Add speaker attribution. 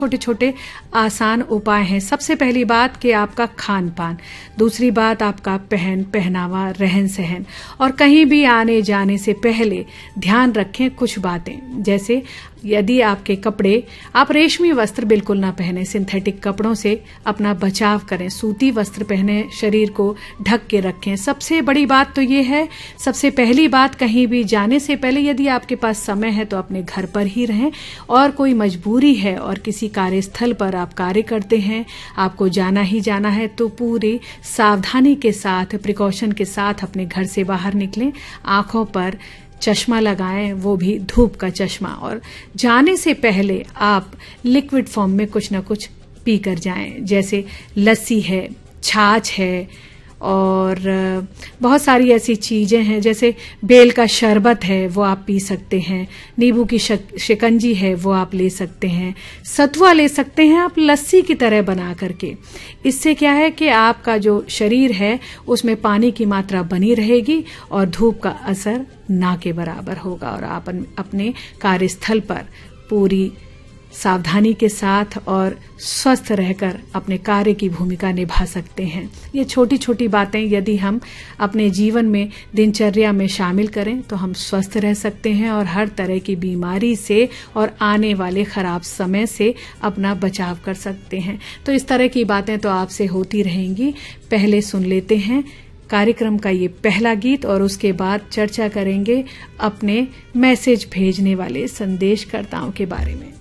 Speaker 1: छोटे छोटे आसान उपाय हैं। सबसे पहली बात कि आपका खान पान, दूसरी बात आपका पहनावा, रहन सहन, और कहीं भी आने जाने से पहले ध्यान रखें कुछ बातें। जैसे यदि आपके कपड़े, आप रेशमी वस्त्र बिल्कुल ना पहने, सिंथेटिक कपड़ों से अपना बचाव करें, सूती वस्त्र पहने, शरीर को ढक के रखें। सबसे बड़ी बात तो ये है, सबसे पहली बात, कहीं भी जाने से पहले यदि आपके पास समय है तो अपने घर पर ही रहें, और कोई मजबूरी है और किसी कार्यस्थल पर आप कार्य करते हैं, आपको जाना ही जाना है, तो पूरी सावधानी के साथ, प्रिकॉशन के साथ अपने घर से बाहर निकलें। आंखों पर चश्मा लगाएं, वो भी धूप का चश्मा, और जाने से पहले आप लिक्विड फॉर्म में कुछ न कुछ पी कर जाएं। जैसे लस्सी है, छाछ है, और बहुत सारी ऐसी चीजें हैं, जैसे बेल का शरबत है वो आप पी सकते हैं, नींबू की शिकंजी है वो आप ले सकते हैं, सतुआ ले सकते हैं आप लस्सी की तरह बना करके। इससे क्या है कि आपका जो शरीर है उसमें पानी की मात्रा बनी रहेगी और धूप का असर ना के बराबर होगा, और आप अपने कार्यस्थल पर पूरी सावधानी के साथ और स्वस्थ रहकर अपने कार्य की भूमिका निभा सकते हैं। ये छोटी छोटी बातें यदि हम अपने जीवन में, दिनचर्या में शामिल करें तो हम स्वस्थ रह सकते हैं और हर तरह की बीमारी से और आने वाले खराब समय से अपना बचाव कर सकते हैं। तो इस तरह की बातें तो आपसे होती रहेंगी। पहले सुन लेते हैं कार्यक्रम का ये पहला गीत, और उसके बाद चर्चा करेंगे अपने मैसेज भेजने वाले संदेशकर्ताओं के बारे में।